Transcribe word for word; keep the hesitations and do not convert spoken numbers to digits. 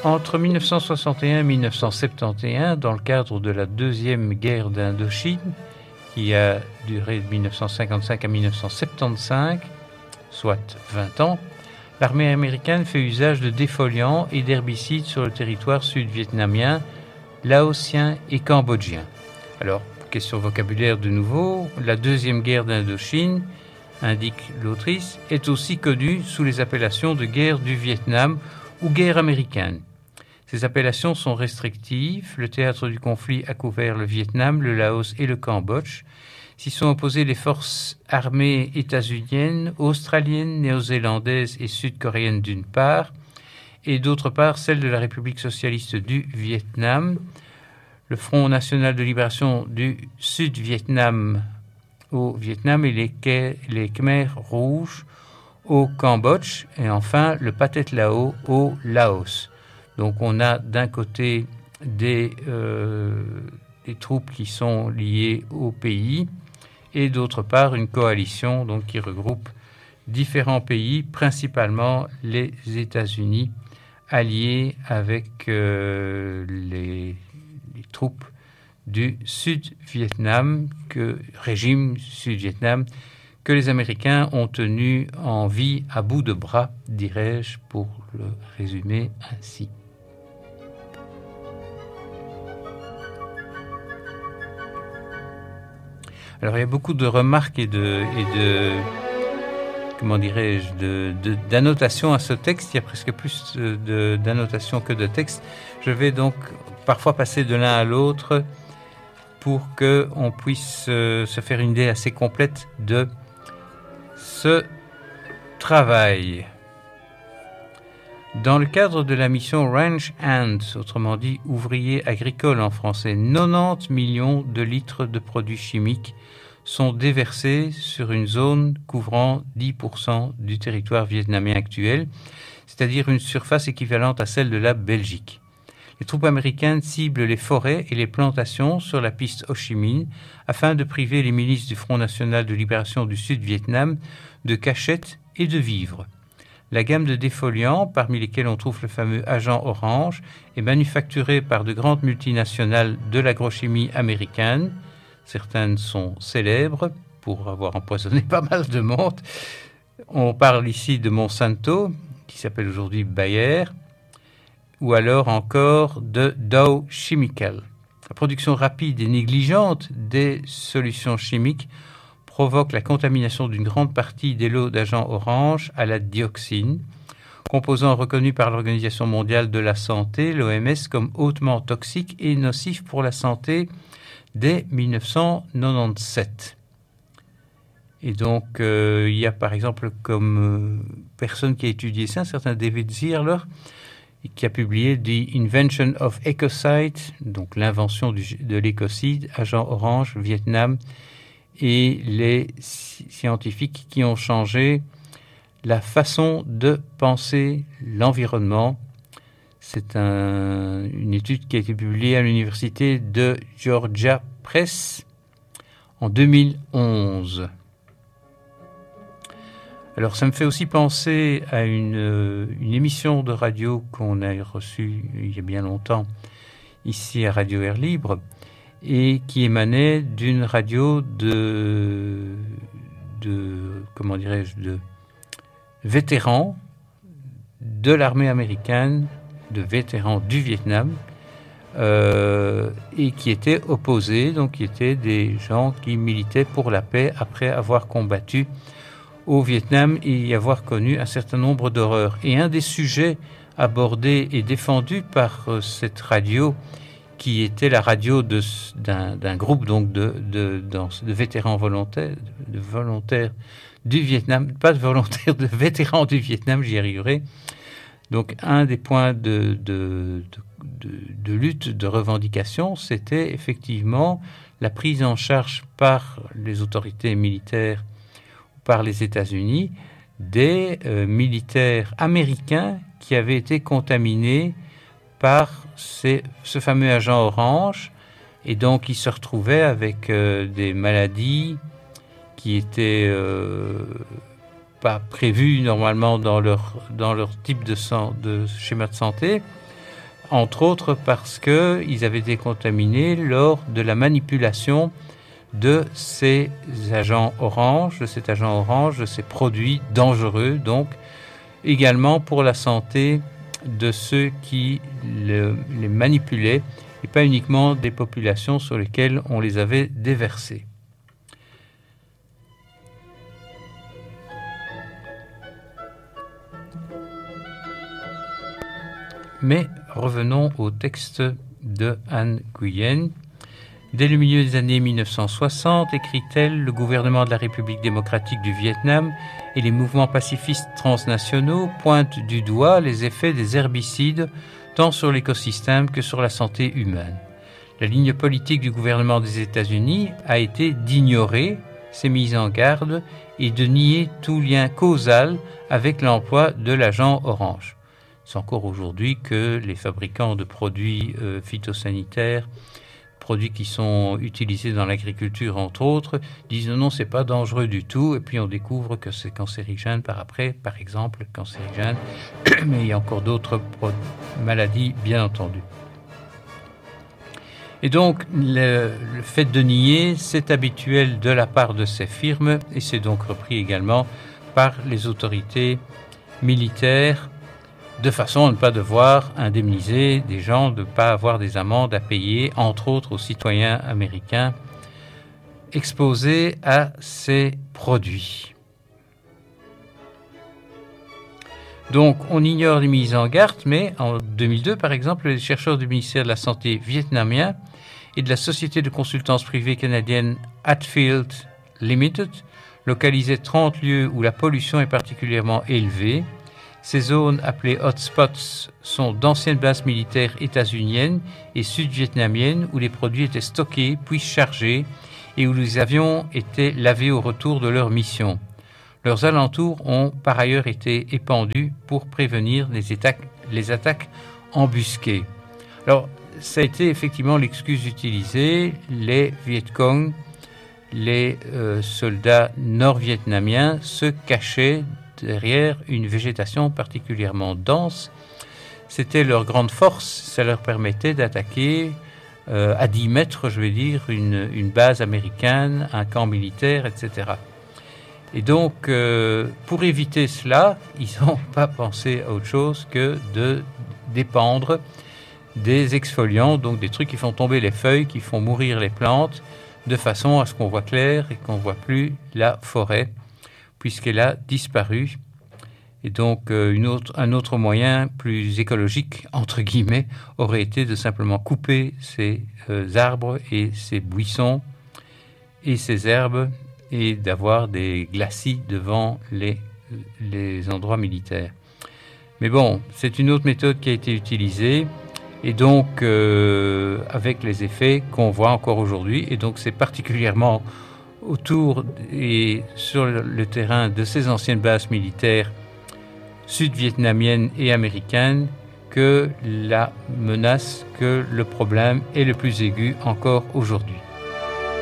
Entre mille neuf cent soixante et un et mille neuf cent soixante et onze, dans le cadre de la deuxième guerre d'Indochine, qui a duré de mille neuf cent cinquante-cinq à mille neuf cent soixante-quinze, soit vingt ans, l'armée américaine fait usage de défoliants et d'herbicides sur le territoire sud-vietnamien, laotien et cambodgien. Alors, question vocabulaire de nouveau, la deuxième guerre d'Indochine, indique l'autrice, est aussi connue sous les appellations de guerre du Vietnam ou guerre américaine. Ces appellations sont restrictives. Le théâtre du conflit a couvert le Vietnam, le Laos et le Cambodge. S'y sont opposées les forces armées états-uniennes, australiennes, néo-zélandaises et sud-coréennes d'une part, et d'autre part celles de la République socialiste du Vietnam, le Front national de libération du Sud-Vietnam au Vietnam et les, les Khmers rouges au Cambodge, et enfin le Pathet Lao au Laos. Donc on a d'un côté des, euh, des troupes qui sont liées au pays et d'autre part une coalition donc, qui regroupe différents pays, principalement les États-Unis, alliés avec euh, les, les troupes du Sud-Vietnam, que régime Sud-Vietnam, que les Américains ont tenu en vie à bout de bras, dirais-je, pour le résumer ainsi. Alors il y a beaucoup de remarques et de, et de comment dirais-je, de, de, d'annotations à ce texte. Il y a presque plus de, d'annotations que de textes. Je vais donc parfois passer de l'un à l'autre pour qu'on puisse euh, se faire une idée assez complète de ce travail. Dans le cadre de la mission Ranch Hands, autrement dit ouvriers agricoles en français, quatre-vingt-dix millions de litres de produits chimiques sont déversés sur une zone couvrant dix pour cent du territoire vietnamien actuel, c'est-à-dire une surface équivalente à celle de la Belgique. Les troupes américaines ciblent les forêts et les plantations sur la piste Ho Chi Minh afin de priver les milices du Front national de libération du Sud-Vietnam de cachettes et de vivres. La gamme de défoliants, parmi lesquels on trouve le fameux agent orange, est manufacturée par de grandes multinationales de l'agrochimie américaine. Certaines sont célèbres pour avoir empoisonné pas mal de monde. On parle ici de Monsanto, qui s'appelle aujourd'hui Bayer, ou alors encore de Dow Chemical. La production rapide et négligente des solutions chimiques provoque la contamination d'une grande partie des lots d'agents orange à la dioxine, composant reconnu par l'Organisation mondiale de la santé, l'O M S, comme hautement toxique et nocif pour la santé dès dix-neuf cent quatre-vingt-dix-sept. Et donc, euh, il y a par exemple comme euh, personne qui a étudié ça, un certain David Zierler, qui a publié The Invention of Ecocide, donc l'invention du, de l'écocide, agent orange, Vietnam, et les scientifiques qui ont changé la façon de penser l'environnement. C'est un, une étude qui a été publiée à l'université de Georgia Press en deux mille onze. Alors ça me fait aussi penser à une, une émission de radio qu'on a reçue il y a bien longtemps ici à Radio Air Libre, et qui émanait d'une radio de, de comment dirais-je, de vétérans de l'armée américaine, de vétérans du Vietnam, euh, et qui étaient opposés, donc qui étaient des gens qui militaient pour la paix après avoir combattu au Vietnam et y avoir connu un certain nombre d'horreurs. Et un des sujets abordés et défendus par euh, cette radio, qui était la radio de, d'un, d'un groupe donc de, de, de, de vétérans volontaires, de volontaires du Vietnam, pas de volontaires, de vétérans du Vietnam, j'y arriverai. Donc un des points de, de, de, de, de lutte, de revendication, c'était effectivement la prise en charge par les autorités militaires, par les États-Unis, des euh, militaires américains qui avaient été contaminés par ces, ce fameux agent orange, et donc ils se retrouvaient avec euh, des maladies qui étaient euh, pas prévues normalement dans leur, dans leur type de, sang, de schéma de santé, entre autres parce qu'ils avaient été contaminés lors de la manipulation de ces agents orange, de cet agent orange, de ces produits dangereux, donc également pour la santé de ceux qui le, les manipulaient, et pas uniquement des populations sur lesquelles on les avait déversés. Mais revenons au texte de Anh Nguyen. Dès le milieu des années mille neuf cent soixante, écrit-elle, le gouvernement de la République démocratique du Vietnam et les mouvements pacifistes transnationaux pointent du doigt les effets des herbicides tant sur l'écosystème que sur la santé humaine. La ligne politique du gouvernement des États-Unis a été d'ignorer ces mises en garde et de nier tout lien causal avec l'emploi de l'agent orange. C'est encore aujourd'hui que les fabricants de produits euh, phytosanitaires, produits qui sont utilisés dans l'agriculture entre autres, disent non, non, c'est pas dangereux du tout, et puis on découvre que c'est cancérigène par après, par exemple cancérigène, mais il y a encore d'autres pro- maladies bien entendu. Et donc le, le fait de nier, c'est habituel de la part de ces firmes, et c'est donc repris également par les autorités militaires, de façon à ne pas devoir indemniser des gens, de ne pas avoir des amendes à payer, entre autres aux citoyens américains exposés à ces produits. Donc, on ignore les mises en garde, mais en deux mille deux, par exemple, les chercheurs du ministère de la Santé vietnamien et de la société de consultance privée canadienne Hatfield Limited localisaient trente lieux où la pollution est particulièrement élevée. Ces zones appelées hotspots sont d'anciennes bases militaires états-uniennes et sud-vietnamiennes où les produits étaient stockés puis chargés et où les avions étaient lavés au retour de leur mission. Leurs alentours ont par ailleurs été épandus pour prévenir les attaques, les attaques embusquées. Alors, ça a été effectivement l'excuse utilisée. Les Viet Cong, les euh, soldats nord-vietnamiens se cachaient derrière une végétation particulièrement dense. C'était leur grande force, ça leur permettait d'attaquer euh, à dix mètres, je vais dire, une, une base américaine, un camp militaire, et cetera. Et donc, euh, pour éviter cela, ils n'ont pas pensé à autre chose que de dépandre des exfoliants, donc des trucs qui font tomber les feuilles, qui font mourir les plantes, de façon à ce qu'on voit clair et qu'on ne voit plus la forêt, puisqu'elle a disparu. Et donc, euh, une autre, un autre moyen plus écologique, entre guillemets, aurait été de simplement couper ces euh, arbres et ces buissons et ces herbes et d'avoir des glacis devant les, les endroits militaires. Mais bon, c'est une autre méthode qui a été utilisée et donc euh, avec les effets qu'on voit encore aujourd'hui. Et donc, c'est particulièrement autour et sur le terrain de ces anciennes bases militaires sud-vietnamiennes et américaines que la menace, que le problème est le plus aigu encore aujourd'hui.